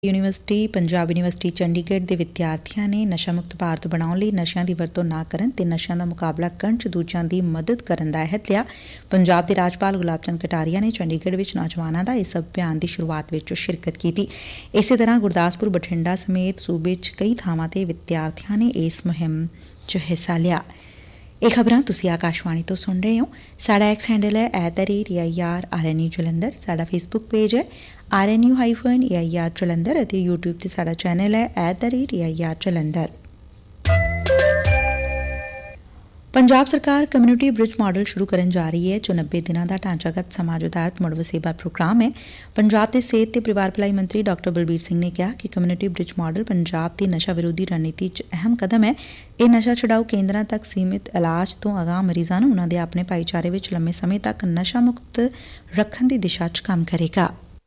University Punjab university Chandigarh ਦੇ ਵਿਦਿਆਰਥੀਆਂ ਨੇ ਨਸ਼ਾ ਮੁਕਤ ਭਾਰਤ ਬਣਾਉਣ ਲਈ ਨਸ਼ਿਆਂ ਦੀ ਵਰਤੋਂ ਨਾ ਕਰਨ ਤੇ ਨਸ਼ਿਆਂ ਦਾ ਮੁਕਾਬਲਾ ਕਰਨ 'ਚ ਦੂਜਿਆਂ ਦੀ ਮਦਦ ਕਰਨ ਦਾ ਅਹਿਦ ਲਿਆ। ਪੰਜਾਬ ਦੇ ਰਾਜਪਾਲ ਗੁਲਾਬ ਚੰਦ ਕਟਾਰੀਆ ਨੇ ਚੰਡੀਗੜ੍ਹ ਵਿੱਚ ਨੌਜਵਾਨਾਂ ਦਾ ਇਸ ਅਭਿਆਨ ਦੀ ਸ਼ੁਰੂਆਤ ਵਿੱਚ ਸ਼ਿਰਕਤ ਕੀਤੀ। ਇਸੇ ਤਰ੍ਹਾਂ ਗੁਰਦਾਸਪੁਰ, ਬਠਿੰਡਾ ਸਮੇਤ ਸੂਬੇ 'ਚ ਕਈ ਥਾਵਾਂ ਤੇ ਵਿਦਿਆਰਥੀਆਂ ਨੇ ਇਸ ਮੁਹਿੰਮ 'ਚ ਹਿੱਸਾ ਲਿਆ। ਇਹ ਖਬਰਾਂ ਤੁਸੀਂ ਆਕਾਸ਼ਵਾਣੀ ਤੋਂ ਸੁਣ ਰਹੇ ਹੋ। ਸਾਡਾ ਐਕਸ ਹੈਂਡਲ ਹੈ @AIRRNU ਜਲੰਧਰ। ਸਾਡਾ ਫੇਸਬੁੱਕ ਪੇਜ ਹੈ RNU-AIR ਜਲੰਧਰ ਅਤੇ YouTube ਤੇ ਸਾਡਾ ਚੈਨਲ ਹੈ @AIR ਜਲੰਧਰ। ਪੰਜਾਬ ਸਰਕਾਰ ਕਮਿਊਨਿਟੀ ਬ੍ਰਿਜ ਮਾਡਲ ਸ਼ੁਰੂ ਕਰਨ ਜਾ ਰਹੀ ਹੈ, ਜੋ 90 ਦਿਨਾਂ ਦਾ ਢਾਂਚਾਗਤ ਸਮਾਜ ਆਧਾਰਿਤ ਮੁੜ ਵਸੇਬਾ ਪ੍ਰੋਗਰਾਮ ਹੈ। ਪੰਜਾਬ ਦੇ ਸਿਹਤ ਤੇ ਪਰਿਵਾਰ ਭਲਾਈ ਮੰਤਰੀ ਡਾ. ਬਲਬੀਰ ਸਿੰਘ ਨੇ ਕਿਹਾ ਕਿ ਕਮਿਊਨਿਟੀ ਬ੍ਰਿਜ ਮਾਡਲ ਪੰਜਾਬ ਦੀ ਨਸ਼ਾ ਵਿਰੋਧੀ ਰਣਨੀਤੀ 'ਚ ਅਹਿਮ ਕਦਮ ਹੈ। ਇਹ ਨਸ਼ਾ ਛੁਡਾਊ ਕੇਂਦਰਾਂ ਤੱਕ ਸੀਮਿਤ ਇਲਾਜ ਤੋਂ ਅਗਾਂਹ ਮਰੀਜ਼ਾਂ ਨੂੰ ਉਨ੍ਹਾਂ ਦੇ ਆਪਣੇ ਭਾਈਚਾਰੇ ਵਿੱਚ ਲੰਮੇ ਸਮੇਂ ਤੱਕ ਨਸ਼ਾ ਮੁਕਤ ਰੱਖਣ ਦੀ ਦਿਸ਼ਾ 'ਚ ਕੰਮ ਕਰੇਗਾ।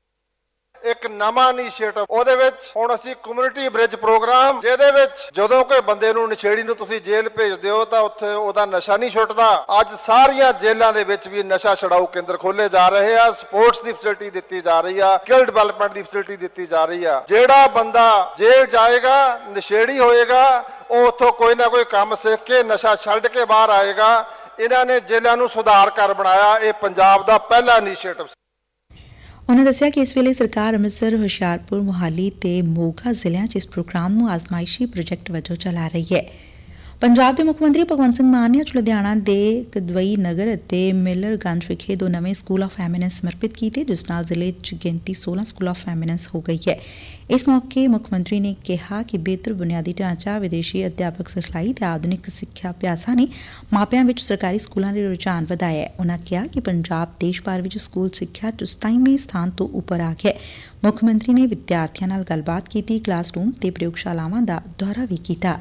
ਇੱਕ ਨਵਾਂ ਇਨੀਸ਼ੀਏਟਿਵ ਉਹਦੇ ਵਿੱਚ ਹੁਣ ਅਸੀਂ ਕਮਿਊਨਿਟੀ ਬ੍ਰਿਜ ਪ੍ਰੋਗਰਾਮ, ਜਿਹਦੇ ਵਿੱਚ ਜਦੋਂ ਕੋਈ ਬੰਦੇ ਨੂੰ ਨਸ਼ੇੜੀ ਨੂੰ ਤੁਸੀਂ ਜੇਲ੍ਹ ਭੇਜਦੇ ਹੋ ਤਾਂ ਉੱਥੇ ਉਹਦਾ ਨਸ਼ਾ ਨਹੀਂ ਛੁੱਟਦਾ। ਅੱਜ ਸਾਰੀਆਂ ਜੇਲ੍ਹਾਂ ਦੇ ਵਿੱਚ ਵੀ ਨਸ਼ਾ ਛੁਡਾਊ ਕੇਂਦਰ ਖੋਲੇ ਜਾ ਰਹੇ ਆ। ਸਪੋਰਟਸ ਦੀ ਫੈਸਿਲਿਟੀ ਦਿੱਤੀ ਜਾ ਰਹੀ ਆ, ਸਕਿੱਲ ਡਿਵੈਲਪਮੈਂਟ ਦੀ ਫੈਸਿਲਿਟੀ ਦਿੱਤੀ ਜਾ ਰਹੀ ਆ। ਜਿਹੜਾ ਬੰਦਾ ਜੇਲ੍ਹ ਜਾਏਗਾ, ਨਸ਼ੇੜੀ ਹੋਏਗਾ, ਉਹ ਉੱਥੋਂ ਕੋਈ ਨਾ ਕੋਈ ਕੰਮ ਸਿੱਖ ਕੇ ਨਸ਼ਾ ਛੱਡ ਕੇ ਬਾਹਰ ਆਏਗਾ। ਇਹਨਾਂ ਨੇ ਜੇਲ੍ਹਾਂ ਨੂੰ ਸੁਧਾਰ ਕਰ ਬਣਾਇਆ। ਇਹ ਪੰਜਾਬ ਦਾ ਪਹਿਲਾ ਇਨੀਸ਼ੀਏਟਿਵ। ਉਨ੍ਹਾਂ ਦੱਸਿਆ ਕਿ ਇਸ ਵੇਲੇ ਸਰਕਾਰ ਅੰਮ੍ਰਿਤਸਰ, ਹੁਸ਼ਿਆਰਪੁਰ, ਮੁਹਾਲੀ ਤੇ ਮੋਗਾ ਜ਼ਿਲ੍ਹਿਆਂ 'ਚ ਇਸ ਪ੍ਰੋਗਰਾਮ ਨੂੰ ਆਜ਼ਮਾਇਸ਼ੀ ਪ੍ਰੋਜੈਕਟ ਵਜੋਂ ਚਲਾ ਰਹੀ ਹੈ। ਪੰਜਾਬ ਦੇ ਮੁੱਖ ਮੰਤਰੀ ਭਗਵੰਤ ਸਿੰਘ ਮਾਨ ਨੇ ਅੱਜ ਲੁਧਿਆਣਾ ਦੇ ਕਦਵਈ ਨਗਰ ਅਤੇ ਮਿਲਰਗੰਜ ਵਿਖੇ 2 ਨਵੇਂ ਸਕੂਲ ਆਫ ਐਮੀਨੈਂਸ ਸਮਰਪਿਤ ਕੀਤੇ, ਜਿਸ ਨਾਲ ਜ਼ਿਲ੍ਹੇ 'ਚ ਗਿਣਤੀ 16 ਸਕੂਲ ਆਫ ਐਮੀਨੈਂਸ ਹੋ ਗਈ ਹੈ। ਇਸ ਮੌਕੇ ਮੁੱਖ ਮੰਤਰੀ ਨੇ ਕਿਹਾ ਕਿ ਬਿਹਤਰ ਬੁਨਿਆਦੀ ਢਾਂਚਾ, ਵਿਦੇਸ਼ੀ ਅਧਿਆਪਕ ਸਿਖਲਾਈ ਤੇ ਆਧੁਨਿਕ ਸਿੱਖਿਆ ਅਭਿਆਸਾਂ ਨੇ ਮਾਪਿਆਂ ਵਿੱਚ ਸਰਕਾਰੀ ਸਕੂਲਾਂ ਦੇ ਰੁਝਾਨ ਵਧਾਇਆ ਹੈ। ਉਨ੍ਹਾਂ ਕਿਹਾ ਕਿ ਪੰਜਾਬ ਦੇਸ਼ ਭਰ ਵਿੱਚ ਸਕੂਲ ਸਿੱਖਿਆ 'ਚ 27ਵੇਂ ਸਥਾਨ ਤੋਂ ਉੱਪਰ ਆ ਗਿਆ ਹੈ। ਮੁੱਖ ਮੰਤਰੀ ਨੇ ਵਿਦਿਆਰਥੀਆਂ ਨਾਲ ਗੱਲਬਾਤ ਕੀਤੀ, ਕਲਾਸਰੂਮ ਤੇ ਪ੍ਰਯੋਗਸ਼ਾਲਾਵਾਂ ਦਾ ਦੌਰਾ ਵੀ ਕੀਤਾ।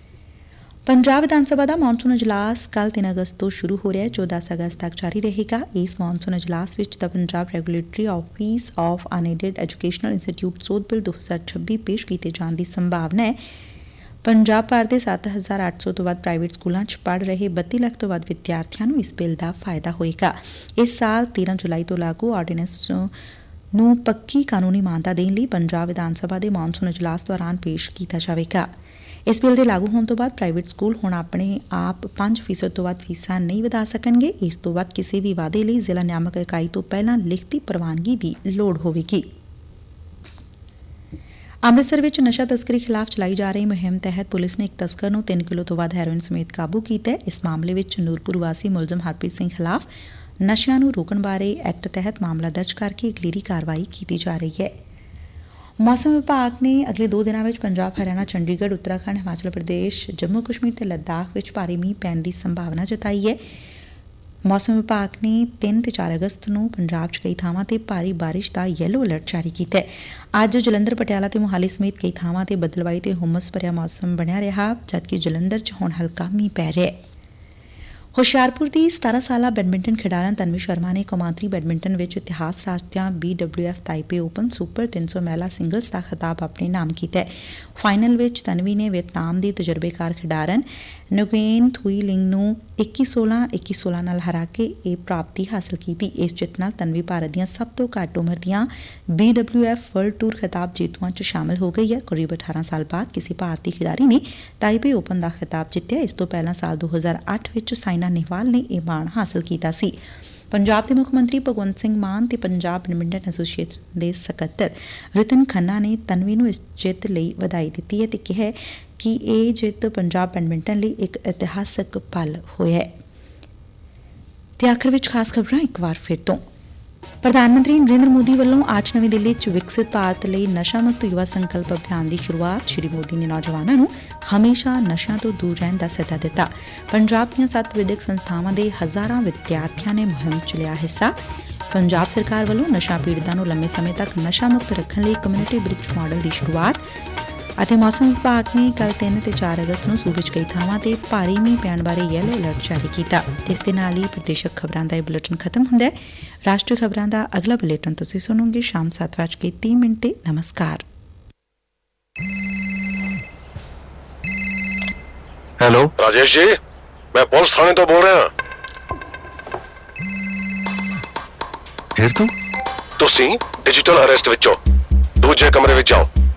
ਪੰਜਾਬ ਵਿਧਾਨ ਸਭਾ ਦਾ ਮੌਨਸੂਨ ਇਜਲਾਸ ਕੱਲ੍ਹ 3 ਅਗਸਤ ਤੋਂ ਸ਼ੁਰੂ ਹੋ ਰਿਹਾ ਹੈ, ਜੋ 10 ਅਗਸਤ ਤੱਕ ਜਾਰੀ ਰਹੇਗਾ। ਇਸ ਮੌਨਸੂਨ ਇਜਲਾਸ ਵਿੱਚ ਦਾ Punjab regulatory office of unaided educational institute ਸੋਧ ਬਿੱਲ 2026 ਪੇਸ਼ ਕੀਤੇ ਜਾਣ ਦੀ ਸੰਭਾਵਨਾ ਹੈ। ਪੰਜਾਬ ਭਰ ਦੇ 7,800 ਤੋਂ ਵੱਧ ਪ੍ਰਾਈਵੇਟ ਸਕੂਲਾਂ 'ਚ ਪੜ੍ਹ ਰਹੇ 32 ਲੱਖ ਤੋਂ ਵੱਧ ਵਿਦਿਆਰਥੀਆਂ ਨੂੰ ਇਸ ਬਿੱਲ ਦਾ ਫਾਇਦਾ ਹੋਏਗਾ। ਇਸ ਸਾਲ 13 ਜੁਲਾਈ ਤੋਂ ਲਾਗੂ ਆਰਡੀਨੈਂਸ ਨੂੰ ਪੱਕੀ ਕਾਨੂੰਨੀ ਮਾਨਤਾ ਦੇਣ ਲਈ ਪੰਜਾਬ ਵਿਧਾਨ ਸਭਾ ਦੇ ਮੌਨਸੂਨ ਇਜਲਾਸ ਦੌਰਾਨ ਪੇਸ਼ ਕੀਤਾ ਜਾਵੇਗਾ। ਇਸ ਬਿੱਲ ਦੇ ਲਾਗੂ ਹੋਣ ਤੋਂ ਬਾਅਦ ਪ੍ਰਾਈਵੇਟ ਸਕੂਲ ਹੁਣ ਆਪਣੇ ਆਪ 5% ਤੋਂ ਵੱਧ ਫੀਸਾਂ ਨਹੀਂ ਵਧਾ ਸਕਣਗੇ। ਇਸ ਤੋਂ ਬਾਅਦ ਕਿਸੇ ਵੀ ਵਾਅਦੇ ਲਈ ਜ਼ਿਲ੍ਹਾ ਨਿਆਮਕ ਇਕਾਈ ਤੋਂ ਪਹਿਲਾਂ ਲਿਖਤੀ ਪ੍ਰਵਾਨਗੀ ਦੀ ਲੋੜ ਹੋਵੇਗੀ। ਅੰਮ੍ਰਿਤਸਰ ਵਿੱਚ ਨਸ਼ਾ ਤਸਕਰੀ ਖਿਲਾਫ ਚਲਾਈ ਜਾ ਰਹੀ ਮੁਹਿੰਮ ਤਹਿਤ ਪੁਲਿਸ ਨੇ ਇੱਕ ਤਸਕਰ ਨੂੰ 3 ਕਿਲੋ ਤੋਂ ਵੱਧ ਹੈਰੋਇਨ ਸਮੇਤ ਕਾਬੂ ਕੀਤਾ ਹੈ। ਇਸ ਮਾਮਲੇ ਵਿੱਚ ਨੂਰਪੁਰ ਵਾਸੀ ਮੁਲਜ਼ਮ ਹਰਪ੍ਰੀਤ ਸਿੰਘ ਖਿਲਾਫ ਨਸ਼ਿਆਂ ਨੂੰ ਰੋਕਣ ਬਾਰੇ ਐਕਟ ਤਹਿਤ ਮਾਮਲਾ ਦਰਜ ਕਰਕੇ ਅਗਲੇਰੀ ਕਾਰਵਾਈ ਕੀਤੀ ਜਾ ਰਹੀ ਹੈ। ਮੌਸਮ ਵਿਭਾਗ ਨੇ ਅਗਲੇ 2 ਦਿਨਾਂ ਵਿੱਚ ਪੰਜਾਬ, ਹਰਿਆਣਾ, ਚੰਡੀਗੜ੍ਹ, ਉੱਤਰਾਖੰਡ, ਹਿਮਾਚਲ ਪ੍ਰਦੇਸ਼, ਜੰਮੂ ਕਸ਼ਮੀਰ ਤੇ ਲੱਦਾਖ ਵਿੱਚ ਭਾਰੀ ਮੀਂਹ ਪੈਣ ਦੀ ਸੰਭਾਵਨਾ ਜਤਾਈ ਹੈ। ਮੌਸਮ ਵਿਭਾਗ ਨੇ 3 ਤੇ 4 ਅਗਸਤ ਨੂੰ ਪੰਜਾਬ 'ਚ ਕਈ ਥਾਵਾਂ ਤੇ ਭਾਰੀ ਬਾਰਿਸ਼ ਦਾ ਯੈਲੋ ਅਲਰਟ ਜਾਰੀ ਕੀਤਾ ਹੈ। ਅੱਜ ਜਲੰਧਰ, ਪਟਿਆਲਾ ਤੇ ਮੁਹਾਲੀ ਸਮੇਤ ਕਈ ਥਾਵਾਂ ਤੇ ਬੱਦਲਵਾਈ ਤੇ ਹੁਮਸ ਭਰਿਆ ਮੌਸਮ ਬਣਿਆ ਰਿਹਾ, ਜਦਕਿ ਜਲੰਧਰ 'ਚ ਹੁਣ ਹਲਕਾ ਮੀਂਹ ਪੈ ਰਿਹਾ ਹੈ। ਹੁਸ਼ਿਆਰਪੁਰ ਦੀ 17 ਸਾਲਾ ਬੈਡਮਿੰਟਨ ਖਿਡਾਰਨ ਤਨਵੀ ਸ਼ਰਮਾ ਨੇ ਕੌਮਾਂਤਰੀ ਬੈਡਮਿੰਟਨ ਵਿੱਚ ਇਤਿਹਾਸ ਰਚਦਿਆਂ BWF ਤਾਈਪੇ ਓਪਨ ਸੁਪਰ 300 ਮਹਿਲਾ ਸਿੰਗਲਜ਼ ਦਾ ਖਿਤਾਬ ਆਪਣੇ ਨਾਮ ਕੀਤਾ ਹੈ। ਫਾਈਨਲ ਵਿੱਚ ਤਨਵੀ ਨੇ ਵੀਅਤਨਾਮ ਦੀ ਤਜਰਬੇਕਾਰ ਖਿਡਾਰਨ ਨੁਗੇਨ ਥੁਈ ਲਿੰਗ ਨੂੰ 21-16, 21-16 ਨਾਲ ਹਰਾ ਕੇ ਇਹ ਪ੍ਰਾਪਤੀ ਹਾਸਲ ਕੀਤੀ। ਇਸ ਜਿੱਤ ਨਾਲ ਤਨਵੀ ਭਾਰਤ ਦੀਆਂ ਸਭ ਤੋਂ ਘੱਟ ਉਮਰ ਦੀਆਂ BWF ਵਰਲਡ ਟੂਰ ਖਿਤਾਬ ਜੇਤੂਆਂ 'ਚ ਸ਼ਾਮਲ ਹੋ ਗਈ ਹੈ। ਕਰੀਬ 18 ਸਾਲ ਬਾਅਦ ਕਿਸੇ ਭਾਰਤੀ ਖਿਡਾਰੀ ਨੇ ਤਾਈਪੇ ਓਪਨ ਦਾ ਖਿਤਾਬ ਜਿੱਤਿਆ। ਇਸ ਤੋਂ ਪਹਿਲਾਂ ਸਾਲ 2008 ਵਿੱਚ ਸਾਇਨਾ ਨੇਹਵਾਲ ਨੇ ਇਹ ਮਾਣ ਹਾਸਲ ਕੀਤਾ ਸੀ। ਪੰਜਾਬ ਦੇ ਮੁੱਖ ਮੰਤਰੀ ਭਗਵੰਤ ਸਿੰਘ ਮਾਨ ਤੇ ਪੰਜਾਬ ਬੈਡਮਿੰਟਨ ਐਸੋਸੀਏਸ਼ਨ ਦੇ ਸਕੱਤਰ ਰਤਨ ਖੰਨਾ ਨੇ ਤਨਵੀ ਨੂੰ ਇਸ ਜਿੱਤ ਲਈ ਵਧਾਈ ਦਿੱਤੀ ਹੈ ਤੇ ਕਿਹਾ ਕਿ ਇਹ ਜਿੱਤ ਪੰਜਾਬ ਬੈਡਮਿੰਟਨ ਲਈ ਇੱਕ ਇਤਿਹਾਸਕ ਪਲ ਹੋਇਆ ਹੈ। ਤੇ ਆਖਰ ਵਿੱਚ ਖਾਸ ਖਬਰਾਂ ਇੱਕ ਵਾਰ ਫਿਰ ਤੋਂ। ਪ੍ਰਧਾਨ ਮੰਤਰੀ ਨਰਿੰਦਰ ਮੋਦੀ ਵੱਲੋਂ ਅੱਜ ਨਵੀਂ ਦਿੱਲੀ 'ਚ ਵਿਕਸਿਤ ਭਾਰਤ ਲਈ ਨਸ਼ਾ ਮੁਕਤ ਯੁਵਾ ਸੰਕਲਪ ਅਭਿਆਨ ਦੀ ਸ਼ੁਰੂਆਤ। ਸ਼੍ਰੀ ਮੋਦੀ ਨੇ ਨੌਜਵਾਨਾਂ ਨੂੰ ਹਮੇਸ਼ਾ ਨਸ਼ਿਆਂ ਤੋਂ ਦੂਰ ਰਹਿਣ ਦਾ ਸੱਦਾ ਦਿੱਤਾ। ਪੰਜਾਬ ਦੀਆਂ 7 ਵਿਦਿਅਕ ਸੰਸਥਾਵਾਂ ਦੇ ਹਜ਼ਾਰਾਂ ਵਿਦਿਆਰਥੀਆਂ ਨੇ ਮੁਹਿੰਮ 'ਚ ਲਿਆ ਹਿੱਸਾ। ਪੰਜਾਬ ਸਰਕਾਰ ਵੱਲੋਂ ਨਸ਼ਾ ਪੀੜਤਾਂ ਨੂੰ ਲੰਮੇ ਸਮੇਂ ਤੱਕ ਨਸ਼ਾ ਮੁਕਤ ਰੱਖਣ ਲਈ ਕਮਿਊਨਿਟੀ ਬ੍ਰਿਜ ਮਾਡਲ ਦੀ ਸ਼ੁਰੂਆਤ। ਅਤੇ ਮੌਸਮ ਵਿਭਾਗ ਨੇ ਕੱਲ੍ਹ 3 ਤੇ 4 ਅਗਸਤ ਨੂੰ ਸੂਬੇ 'ਚ ਕਈ ਥਾਵਾਂ ਤੇ ਭਾਰੀ ਮੀਂਹ ਪੈਣ ਬਾਰੇ ਯੈਲੋ ਅਲਰਟ ਜਾਰੀ ਕੀਤਾ। ਇਸ ਦੇ ਨਾਲ ਹੀ ਪ੍ਰਦੇਸ਼ਕ ਖਬਰਾਂ ਦਾ ਇਹ ਬੁਲੇਟਿਨ ਖਤਮ ਹੁੰਦਾ ਹੈ। ਰਾਸ਼ਟਰੀ ਖਬਰਾਂ ਦਾ ਅਗਲਾ ਬੁਲੇਟਿਨ ਤੁਸੀਂ ਸੁਣੋਗੇ ਸ਼ਾਮ 7:30 ਤੇ। ਨਮਸਕਾਰ। हेलो राजेश जी, मैं पुलिस थाने तो बोल रहा। फिर तुसी डिजिटल अरेस्ट विचों दूजे कमरे विच जाओ।